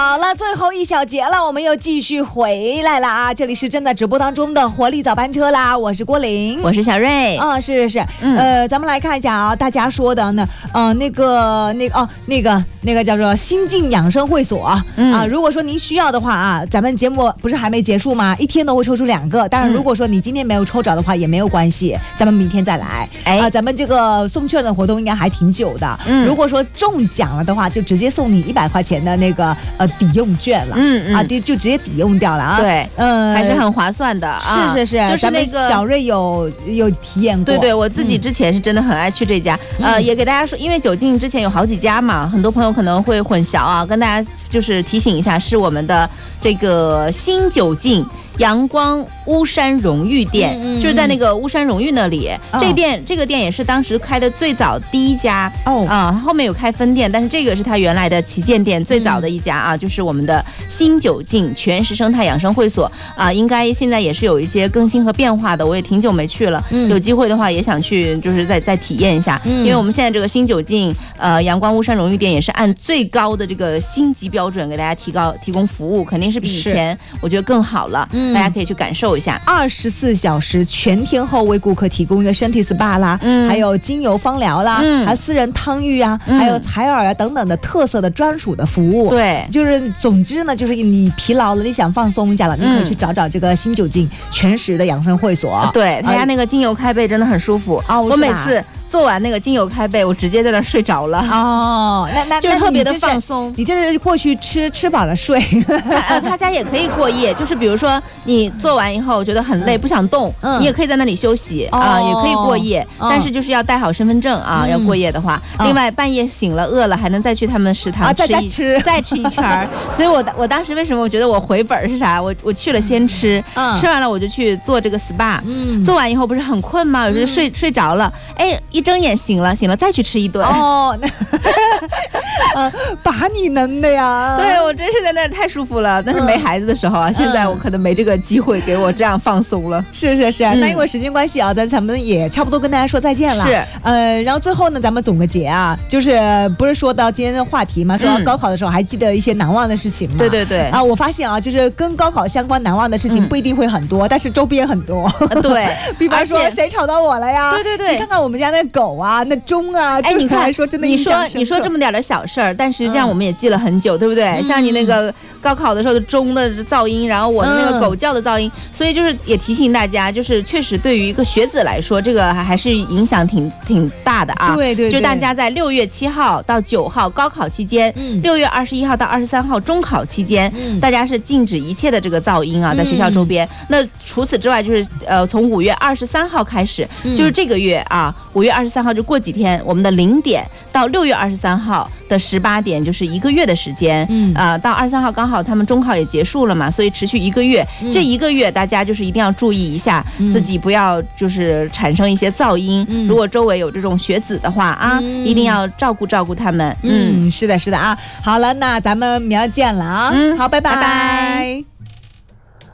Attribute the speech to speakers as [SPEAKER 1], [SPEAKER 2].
[SPEAKER 1] 好了，最后一小节了，我们又继续回来了啊！这里是正在直播当中的活力早班车啦，我是郭玲，
[SPEAKER 2] 我是小瑞
[SPEAKER 1] 啊，是，咱们来看一下啊，大家说的呢，那个叫做新晋养生会所啊，如果说您需要的话啊，咱们节目不是还没结束吗？一天都会抽出2个，当然如果说你今天没有抽着的话也没有关系，咱们明天再来。咱们这个送券的活动应该还挺久的，如果说中奖了的话，就直接送你100块钱的那个抵用券了，就直接抵用掉了啊。
[SPEAKER 2] 对，还是很划算的啊。
[SPEAKER 1] 是，就是那个小瑞有体验过。
[SPEAKER 2] 对，我自己之前是真的很爱去这家，也给大家说，因为酒劲之前有好几家嘛，很多朋友可能会混淆啊，跟大家就是提醒一下，是我们的这个新酒劲阳光巫山荣誉店，就是在那个巫山荣誉那里。这个店也是当时开的最早第一家后面有开分店，但是这个是他原来的旗舰店，最早的一家啊，就是我们的新酒劲全食生态养生会所啊，应该现在也是有一些更新和变化的，我也挺久没去了，有机会的话也想去，就是再体验一下，因为我们现在这个新酒劲阳光巫山荣誉店也是按最高的这个星级标准给大家提供服务，肯定是比以前我觉得更好了，大家可以去感受一下
[SPEAKER 1] ，24小时全天候为顾客提供一个身体 SPA 啦，还有精油芳疗啦，还有私人汤浴啊，还有采耳啊等等的特色的专属的服务。
[SPEAKER 2] 对，
[SPEAKER 1] 就是总之呢，就是你疲劳了，你想放松一下了，你可以去找这个新酒劲全食的养生会所。
[SPEAKER 2] 对，他家那个精油开背真的很舒服啊，我每次做完那个精油开背，我直接在那睡着了。那就特别的放松。
[SPEAKER 1] 你这是过去吃饱了睡。
[SPEAKER 2] 他家也可以过夜，就是比如说你做完以后觉得很累，不想动，你也可以在那里休息也可以过夜，但是就是要带好身份证啊，要过夜的话。另外半夜醒了饿了，还能再去他们食堂再吃一圈。所以我当时为什么我觉得我回本是啥？我去了先吃，吃完了我就去做这个 SPA，做完以后不是很困吗？有时候睡着了，一睁眼醒了再去吃一顿。
[SPEAKER 1] 把你能的呀！
[SPEAKER 2] 对，我真是在那儿太舒服了。但是没孩子的时候啊，现在我可能没这个机会给我这样放松了。
[SPEAKER 1] 是，那因为时间关系啊，咱们也差不多跟大家说再见了。
[SPEAKER 2] 是，
[SPEAKER 1] 然后最后呢，咱们总个结啊，就是不是说到今天的话题嘛，说到高考的时候还记得一些难忘的事情嘛？对啊，我发现啊，就是跟高考相关难忘的事情不一定会很多，但是周边很多。
[SPEAKER 2] 对，
[SPEAKER 1] 比方说谁吵到我了呀？
[SPEAKER 2] 对，
[SPEAKER 1] 你看看我们家那狗啊，那钟啊，
[SPEAKER 2] 你看
[SPEAKER 1] 说真的，
[SPEAKER 2] 你说这么点的小事儿，但实际上我们也记了很久，对不对？像你那个高考的时候的钟的噪音，然后我的那个狗叫的噪音，所以就是也提醒大家，就是确实对于一个学子来说，这个还是影响挺大的啊。
[SPEAKER 1] 对，
[SPEAKER 2] 就大家在6月7号到9号高考期间，6月21号到23号中考期间，大家是禁止一切的这个噪音啊，在学校周边。那除此之外，就是从5月23号开始，就是这个月啊，5月23号就过几天，我们的0点到6月23号的18点，就是1个月的时间。到23号刚好他们中考也结束了嘛，所以持续1个月。这1个月大家就是一定要注意一下，自己不要就是产生一些噪音。如果周围有这种学子的话啊，一定要照顾他们。
[SPEAKER 1] 是的啊。好了，那咱们明儿见了啊。好，拜拜。